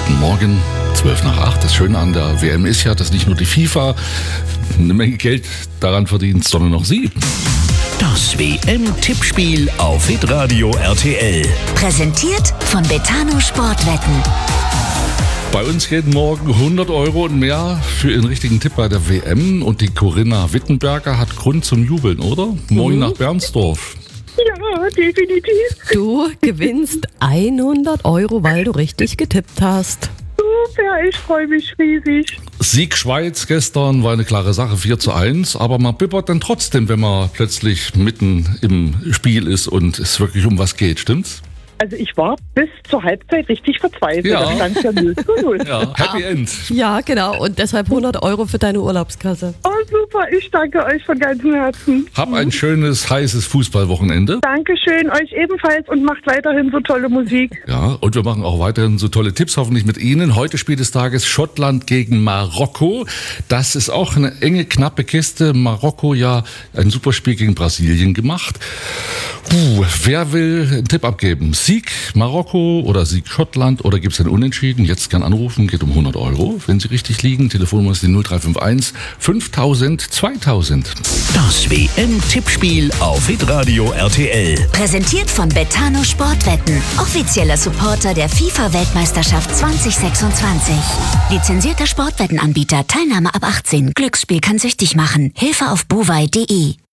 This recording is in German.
Guten Morgen, 7:55. Das Schöne an der WM ist ja, dass nicht nur die FIFA eine Menge Geld daran verdient, sondern auch Sie. Das WM-Tippspiel auf Hitradio RTL. Präsentiert von Betano Sportwetten. Bei uns jeden Morgen 100 € und mehr für Ihren richtigen Tipp bei der WM. Und die Corinna Wittenberger hat Grund zum Jubeln, oder? Moin nach Bernsdorf. Ja, definitiv. Du gewinnst 100 €, weil du richtig getippt hast. Super, ich freue mich riesig. Sieg Schweiz gestern war eine klare Sache, 4:1. Aber man bibbert dann trotzdem, wenn man plötzlich mitten im Spiel ist und es wirklich um was geht, stimmt's? Also ich war bis zur Halbzeit richtig verzweifelt. Ja. Da stand ja 0:0. Ja, Happy End. Ja, genau. Und deshalb 100 € für deine Urlaubskasse. Oh super, ich danke euch von ganzem Herzen. Hab ein schönes, heißes Fußballwochenende. Dankeschön, euch ebenfalls und macht weiterhin so tolle Musik. Ja, und wir machen auch weiterhin so tolle Tipps, hoffentlich mit Ihnen. Heute Spiel des Tages Schottland gegen Marokko. Das ist auch eine enge, knappe Kiste. Marokko ja ein super Spiel gegen Brasilien gemacht. Wer will einen Tipp abgeben? Sieg Marokko oder Sieg Schottland oder gibt es einen Unentschieden? Jetzt gern anrufen, geht um 100 €, wenn Sie richtig liegen. Telefonnummer ist die 0351 5000 2000. Das WM-Tippspiel auf Hitradio RTL. Präsentiert von Betano Sportwetten. Offizieller Supporter der FIFA-Weltmeisterschaft 2026. Lizenzierter Sportwettenanbieter. Teilnahme ab 18. Glücksspiel kann süchtig machen. Hilfe auf buwei.de.